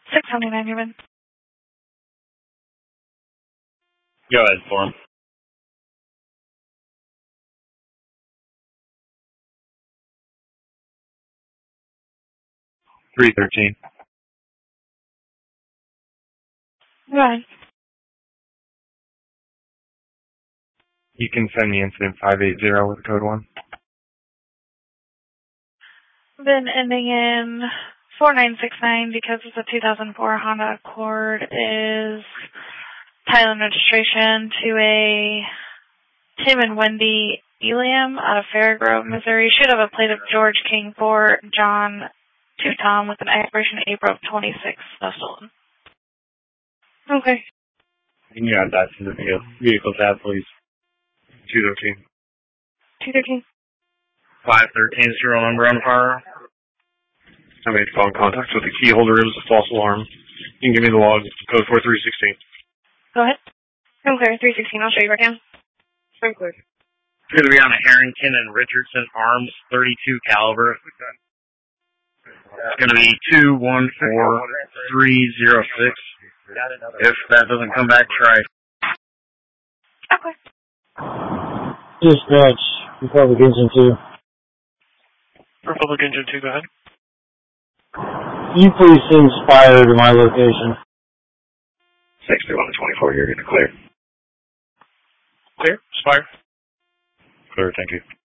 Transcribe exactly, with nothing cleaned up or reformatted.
six seventy-nine, Newman. Go ahead for him. three thirteen. Go ahead. You can send me incident five eight zero with code one. Then ending in four nine six nine because it's a two thousand four Honda Accord is title and registration to a Tim and Wendy Eliam out of Fairgrove, Missouri. Should have a plate of George King for John to Tom with an expiration April of twenty-six. No stolen. Okay. Can you add that to the vehicle, vehicle tab, please? two thirteen. two thirteen. five thirteen is your number on fire. I made phone contact with the key holder. It was a false alarm. You can give me the log. Code four three sixteen. Go ahead. I'm clear. three sixteen. I'll show you right now. I'm clear. It's going to be on a Harrington and Richardson Arms thirty-two caliber. It's going to be two one four three zero six. If that doesn't come back, try. Okay. Dispatch, Republic Engine two. Republic Engine two, go ahead. Can you please send Spire to my location? six three one twenty-four, you're going to clear. Clear? Spire? Clear, thank you.